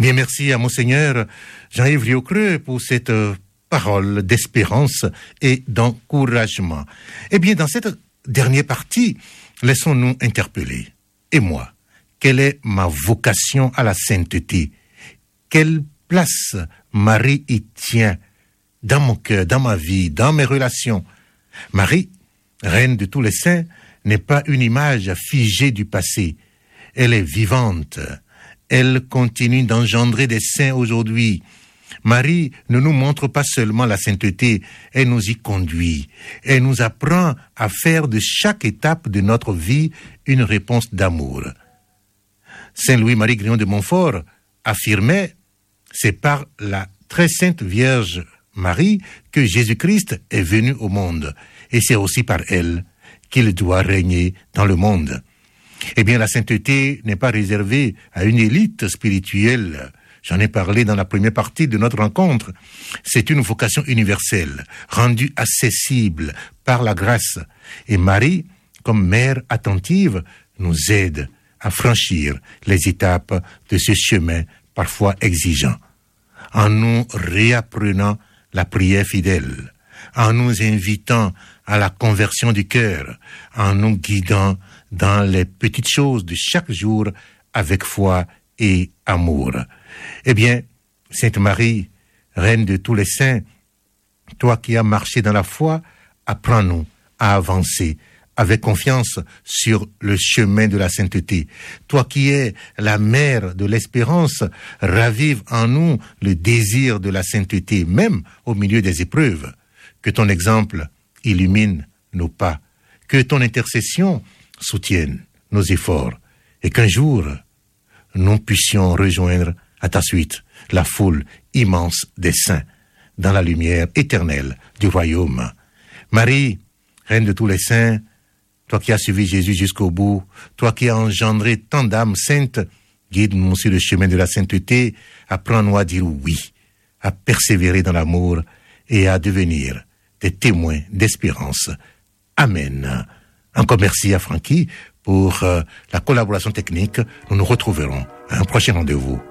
Eh bien, merci à Monseigneur Jean-Yves Riocreux pour cette parole d'espérance et d'encouragement. Eh bien, dans cette dernière partie, laissons-nous interpeller. Et moi, quelle est ma vocation à la sainteté? Quelle place Marie y tient dans mon cœur, dans ma vie, dans mes relations? Marie, reine de tous les saints, n'est pas une image figée du passé. Elle est vivante. Elle continue d'engendrer des saints aujourd'hui. Marie ne nous montre pas seulement la sainteté, elle nous y conduit. Elle nous apprend à faire de chaque étape de notre vie une réponse d'amour. Saint Louis-Marie Grignon de Montfort affirmait: c'est par la très sainte Vierge Marie que Jésus-Christ est venu au monde, et c'est aussi par elle qu'il doit régner dans le monde. Eh bien, la sainteté n'est pas réservée à une élite spirituelle. J'en ai parlé dans la première partie de notre rencontre. C'est une vocation universelle, rendue accessible par la grâce. Et Marie, comme mère attentive, nous aide à franchir les étapes de ce chemin parfois exigeant, en nous réapprenant la prière fidèle, en nous invitant à la conversion du cœur, en nous guidant dans les petites choses de chaque jour avec foi et amour. Eh bien, Sainte Marie, Reine de tous les saints, toi qui as marché dans la foi, apprends-nous à avancer avec confiance sur le chemin de la sainteté. Toi qui es la mère de l'espérance, ravive en nous le désir de la sainteté, même au milieu des épreuves. Que ton exemple illumine nos pas, que ton intercession soutienne nos efforts, et qu'un jour, nous puissions rejoindre à ta suite la foule immense des saints dans la lumière éternelle du royaume. Marie, Reine de tous les saints, toi qui as suivi Jésus jusqu'au bout, toi qui as engendré tant d'âmes saintes, guide-nous sur le chemin de la sainteté, apprends-nous à dire oui, à persévérer dans l'amour et à devenir des témoins d'espérance. Amen. Encore merci à Francky pour la collaboration technique. Nous nous retrouverons à un prochain rendez-vous.